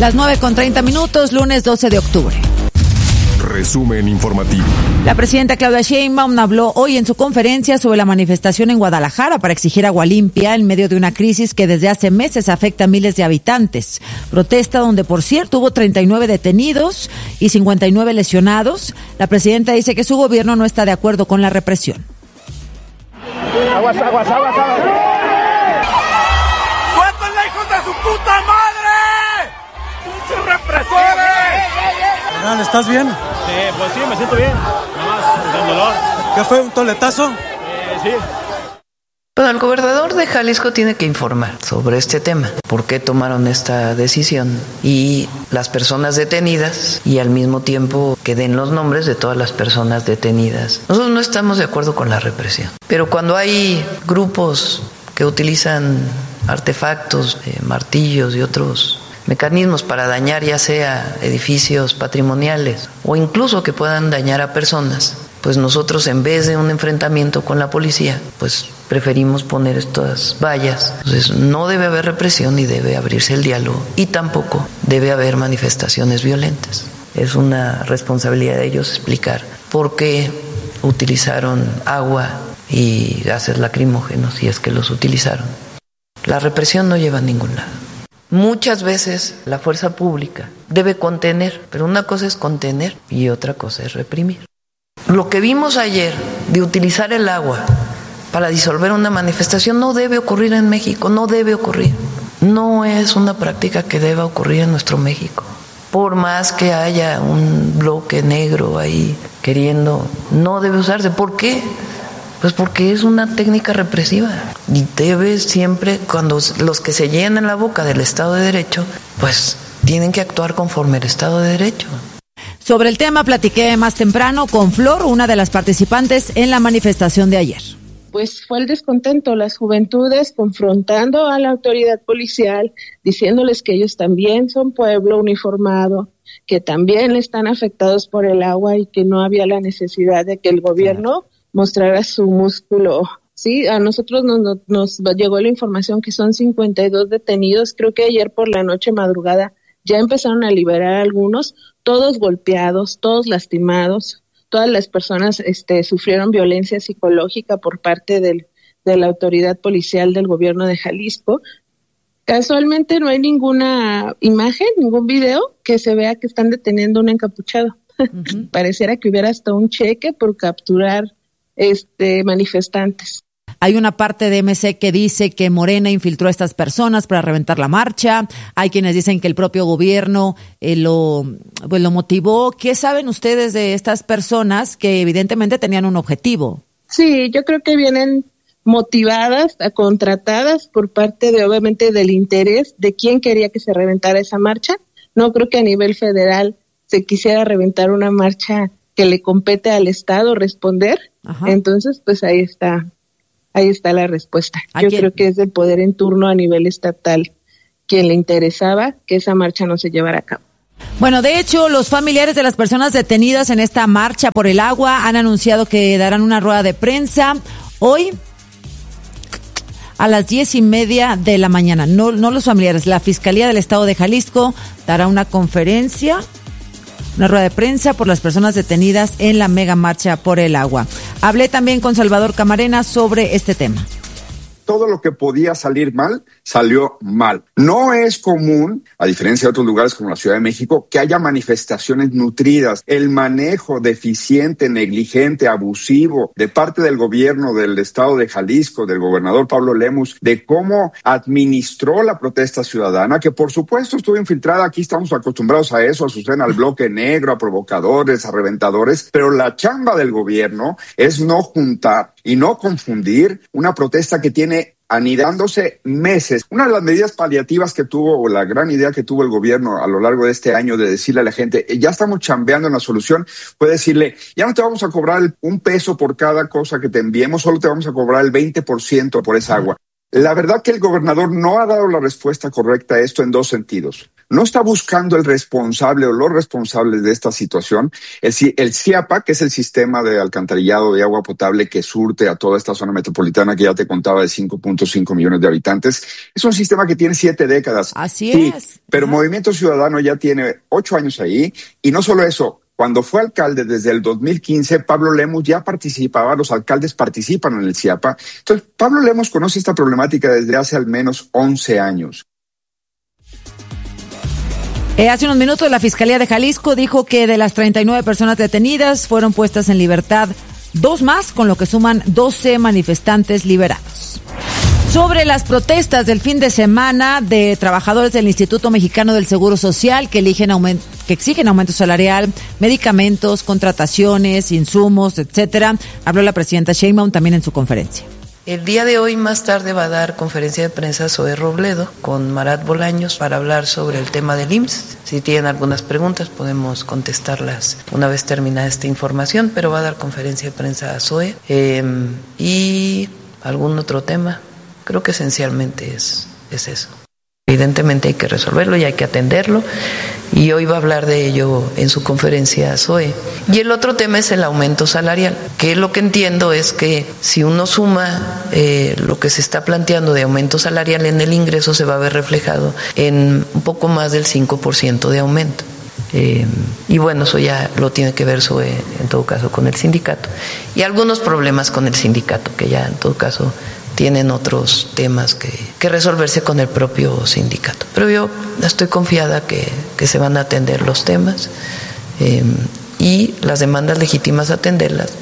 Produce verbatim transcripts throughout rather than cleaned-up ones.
Las nueve con treinta minutos, lunes doce de octubre. Resumen informativo. La presidenta Claudia Sheinbaum habló hoy en su conferencia sobre la manifestación en Guadalajara para exigir agua limpia en medio de una crisis que desde hace meses afecta a miles de habitantes. Protesta donde, por cierto, hubo treinta y nueve detenidos y cincuenta y nueve lesionados. La presidenta dice que su gobierno no está de acuerdo con la represión. Aguas, aguas, aguas, aguas. ¡Suéltenla, hijos de su puta madre! ¡Pinches represores! ¿Estás bien? Sí, pues sí, me siento bien. Nada más, con dolor. ¿Qué fue, un toletazo? Eh, sí. Bueno, el gobernador de Jalisco tiene que informar sobre este tema, por qué tomaron esta decisión y las personas detenidas, y al mismo tiempo que den los nombres de todas las personas detenidas. Nosotros no estamos de acuerdo con la represión, pero cuando hay grupos que utilizan artefactos, eh, martillos y otros mecanismos para dañar ya sea edificios patrimoniales o incluso que puedan dañar a personas, pues nosotros, en vez de un enfrentamiento con la policía, pues preferimos poner estas vallas. Entonces no debe haber represión y debe abrirse el diálogo, y tampoco debe haber manifestaciones violentas. Es una responsabilidad de ellos explicar por qué utilizaron agua y gases lacrimógenos, si es que los utilizaron. La represión no lleva a ningún lado. Muchas veces la fuerza pública debe contener, pero una cosa es contener y otra cosa es reprimir. Lo que vimos ayer de utilizar el agua para disolver una manifestación no debe ocurrir en México, no debe ocurrir. No es una práctica que deba ocurrir en nuestro México. Por más que haya un bloque negro ahí queriendo, no debe usarse. ¿Por qué? Pues porque es una técnica represiva y debe siempre, cuando los que se llenan la boca del Estado de Derecho, pues tienen que actuar conforme al Estado de Derecho. Sobre el tema platiqué más temprano con Flor, una de las participantes en la manifestación de ayer. Pues fue el descontento, las juventudes confrontando a la autoridad policial, diciéndoles que ellos también son pueblo uniformado, que también están afectados por el agua y que no había la necesidad de que el gobierno mostrara su músculo. Sí, a nosotros nos, nos, nos llegó la información que son cincuenta y dos detenidos. Creo que ayer por la noche madrugada ya empezaron a liberar a algunos, todos golpeados, todos lastimados. Todas las personas este, sufrieron violencia psicológica por parte del, de la autoridad policial del gobierno de Jalisco. Casualmente no hay ninguna imagen, ningún video que se vea que están deteniendo a un encapuchado. Uh-huh. Pareciera que hubiera hasta un cheque por capturar este manifestantes. Hay una parte de M C que dice que Morena infiltró a estas personas para reventar la marcha. Hay quienes dicen que el propio gobierno eh, lo, pues lo motivó. ¿Qué saben ustedes de estas personas que evidentemente tenían un objetivo? Sí, yo creo que vienen motivadas, contratadas por parte de, obviamente, del interés de quién quería que se reventara esa marcha. No creo que a nivel federal se quisiera reventar una marcha que le compete al Estado responder. Ajá. Entonces, pues ahí está, ahí está la respuesta. Yo quién? creo que es del poder en turno a nivel estatal quien le interesaba que esa marcha no se llevara a cabo. Bueno, de hecho, los familiares de las personas detenidas en esta marcha por el agua han anunciado que darán una rueda de prensa hoy a las diez y media de la mañana. No, no los familiares, la Fiscalía del Estado de Jalisco dará una conferencia, una rueda de prensa por las personas detenidas en la mega marcha por el agua. Hablé también con Salvador Camarena sobre este tema. Todo lo que podía salir mal, salió mal. No es común, a diferencia de otros lugares como la Ciudad de México, que haya manifestaciones nutridas. El manejo deficiente, negligente, abusivo de parte del gobierno del estado de Jalisco, del gobernador Pablo Lemus, de cómo administró la protesta ciudadana, que por supuesto estuvo infiltrada. Aquí estamos acostumbrados a eso, a Azucena, al bloque negro, a provocadores, a reventadores, pero la chamba del gobierno es no juntar y no confundir una protesta que tiene anidándose meses. Una de las medidas paliativas que tuvo, o la gran idea que tuvo el gobierno a lo largo de este año de decirle a la gente, ya estamos chambeando en la solución, fue decirle, ya no te vamos a cobrar un peso por cada cosa que te enviemos, solo te vamos a cobrar el veinte por ciento por esa agua. La verdad que el gobernador no ha dado la respuesta correcta a esto en dos sentidos. no está buscando el responsable o los responsables de esta situación. El, el CIAPA, que es el sistema de alcantarillado de agua potable que surte a toda esta zona metropolitana que ya te contaba de cinco punto cinco millones de habitantes, es un sistema que tiene siete décadas. Así sí, es. Pero Ajá. Movimiento Ciudadano ya tiene ocho años ahí, y no solo eso. Cuando fue alcalde desde el dos mil quince, Pablo Lemos ya participaba, los alcaldes participan en el CIAPA. Entonces, Pablo Lemos conoce esta problemática desde hace al menos once años. Eh, hace unos minutos la Fiscalía de Jalisco dijo que de las treinta y nueve personas detenidas fueron puestas en libertad dos más, con lo que suman doce manifestantes liberados. Sobre las protestas del fin de semana de trabajadores del Instituto Mexicano del Seguro Social que eligen aumento, que exigen aumento salarial, medicamentos, contrataciones, insumos, etcétera, habló la presidenta Sheinbaum también en su conferencia. El día de hoy, más tarde, va a dar conferencia de prensa Zoe Robledo con Marat Bolaños para hablar sobre el tema del I M S S. Si tienen algunas preguntas, podemos contestarlas una vez terminada esta información, pero va a dar conferencia de prensa a Zoe. Eh, y algún otro tema. Creo que esencialmente es, es eso. Evidentemente hay que resolverlo y hay que atenderlo, y hoy va a hablar de ello en su conferencia Zoe. Y el otro tema es el aumento salarial, que lo que entiendo es que si uno suma eh, lo que se está planteando de aumento salarial en el ingreso, se va a ver reflejado en un poco más del cinco por ciento de aumento. Eh, y bueno, eso ya lo tiene que ver Zoe, en todo caso, con el sindicato. Y algunos problemas con el sindicato, que ya en todo caso tienen otros temas que, que resolverse con el propio sindicato. Pero yo estoy confiada que, que se van a atender los temas eh, y las demandas legítimas atenderlas.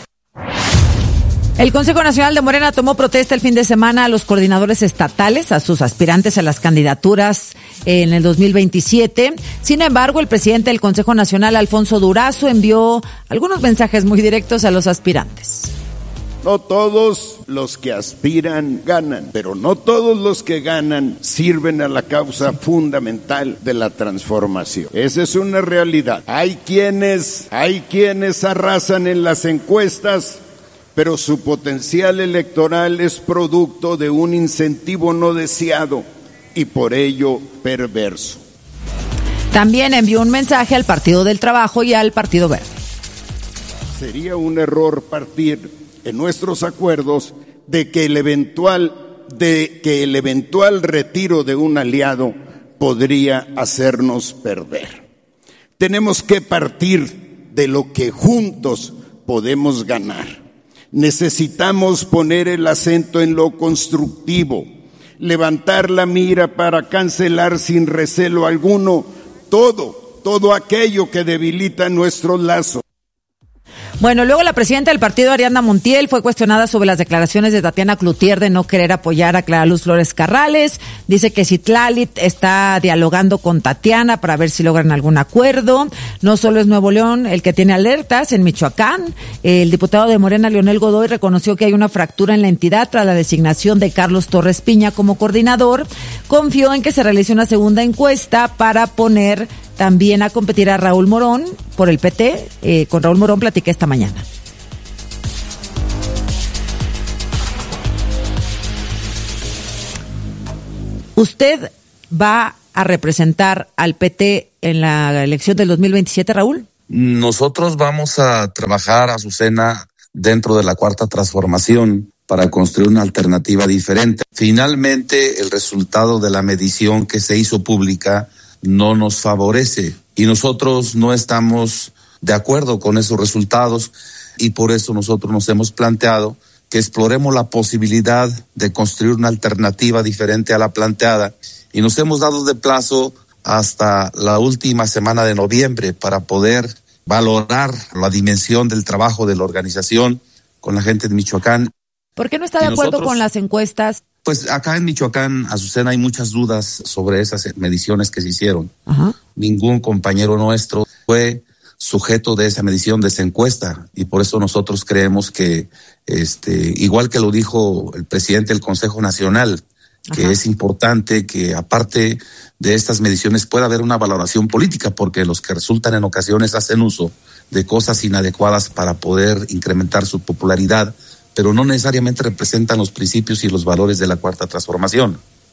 El Consejo Nacional de Morena tomó protesta el fin de semana a los coordinadores estatales, a sus aspirantes a las candidaturas en el dos mil veintisiete. Sin embargo, el presidente del Consejo Nacional, Alfonso Durazo, envió algunos mensajes muy directos a los aspirantes. No todos los que aspiran ganan, pero no todos los que ganan sirven a la causa fundamental de la transformación. Esa es una realidad. Hay quienes, hay quienes arrasan en las encuestas, pero su potencial electoral es producto de un incentivo no deseado y por ello perverso. También envió un mensaje al Partido del Trabajo y al Partido Verde. Sería un error partir en nuestros acuerdos de que el eventual de que el eventual retiro de un aliado podría hacernos perder. Tenemos que partir de lo que juntos podemos ganar. Necesitamos poner el acento en lo constructivo, levantar la mira para cancelar sin recelo alguno todo, todo aquello que debilita nuestros lazos. Bueno, luego la presidenta del partido, Ariadna Montiel, fue cuestionada sobre las declaraciones de Tatiana Cloutier de no querer apoyar a Clara Luz Flores Carrales. Dice que Citlali está dialogando con Tatiana para ver si logran algún acuerdo. No solo es Nuevo León el que tiene alertas, en Michoacán, el diputado de Morena, Leonel Godoy, reconoció que hay una fractura en la entidad tras la designación de Carlos Torres Piña como coordinador. Confió en que se realice una segunda encuesta para poner también a competir a Raúl Morón por el P T. Eh, con Raúl Morón platiqué esta mañana. ¿Usted va a representar al P T en la elección del dos mil veintisiete, Raúl? Nosotros vamos a trabajar, Azucena, dentro de la Cuarta Transformación para construir una alternativa diferente. Finalmente, el resultado de la medición que se hizo pública no nos favorece y nosotros no estamos de acuerdo con esos resultados y por eso nosotros nos hemos planteado que exploremos la posibilidad de construir una alternativa diferente a la planteada y nos hemos dado de plazo hasta la última semana de noviembre para poder valorar la dimensión del trabajo de la organización con la gente de Michoacán. ¿Por qué no está de acuerdo nosotros, con las encuestas? Pues acá en Michoacán, Azucena, hay muchas dudas sobre esas mediciones que se hicieron. Ajá. Ningún compañero nuestro fue sujeto de esa medición, de esa encuesta, y por eso nosotros creemos que, este, igual que lo dijo el presidente del Consejo Nacional, que Ajá. es importante que aparte de estas mediciones pueda haber una valoración política, porque los que resultan en ocasiones hacen uso de cosas inadecuadas para poder incrementar su popularidad, pero no necesariamente representan los principios y los valores de la Cuarta Transformación.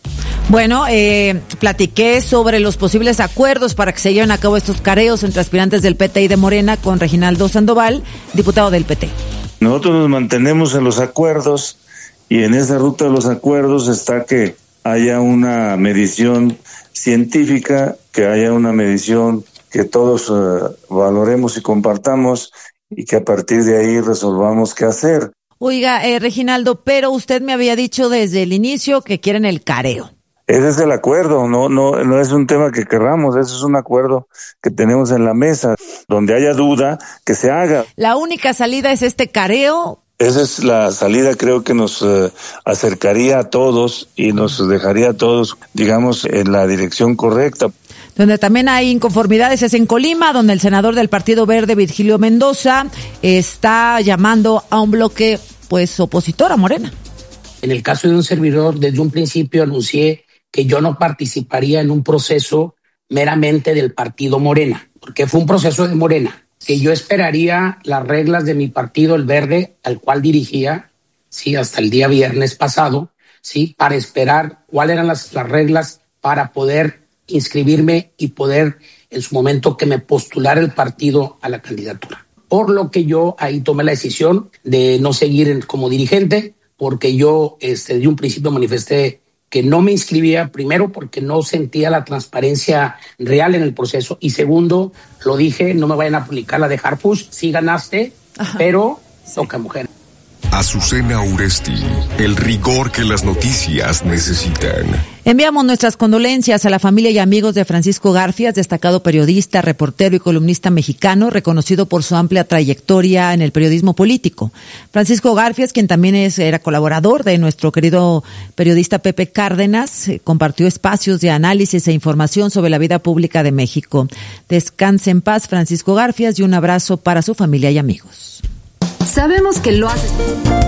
Bueno, eh, platiqué sobre los posibles acuerdos para que se lleven a cabo estos careos entre aspirantes del P T y de Morena con Reginaldo Sandoval, diputado del P T. Nosotros nos mantenemos en los acuerdos y en esa ruta de los acuerdos está que haya una medición científica, que haya una medición que todos uh, valoremos y compartamos y que a partir de ahí resolvamos qué hacer. Oiga, eh, Reginaldo, pero usted me había dicho desde el inicio que quieren el careo. Ese es el acuerdo, no, no, no es un tema que querramos, ese es un acuerdo que tenemos en la mesa. Donde haya duda, que se haga. La única salida es este careo. Esa es la salida, creo que nos eh, acercaría a todos y nos dejaría a todos, digamos, en la dirección correcta. Donde también hay inconformidades es en Colima, donde el senador del Partido Verde, Virgilio Mendoza, está llamando a un bloque, pues, opositor a Morena. En el caso de un servidor, desde un principio anuncié que yo no participaría en un proceso meramente del partido Morena, porque fue un proceso de Morena, que yo esperaría las reglas de mi partido, el Verde, al cual dirigía, sí, hasta el día viernes pasado, sí, para esperar cuáles eran las, las reglas para poder inscribirme y poder, en su momento, que me postulara el partido a la candidatura. Por lo que yo ahí tomé la decisión de no seguir como dirigente, porque yo este, de un principio manifesté que no me inscribía, primero porque no sentía la transparencia real en el proceso, y segundo, lo dije, no me vayan a aplicar la de Harfush, sí ganaste, ajá, pero sí, toca mujer. Azucena Uresti, el rigor que las noticias necesitan. Enviamos nuestras condolencias a la familia y amigos de Francisco Garfias, destacado periodista, reportero y columnista mexicano, reconocido por su amplia trayectoria en el periodismo político. Francisco Garfias, quien también es, era colaborador de nuestro querido periodista Pepe Cárdenas, eh, compartió espacios de análisis e información sobre la vida pública de México. Descanse en paz, Francisco Garfias, y un abrazo para su familia y amigos. Sabemos que lo haces.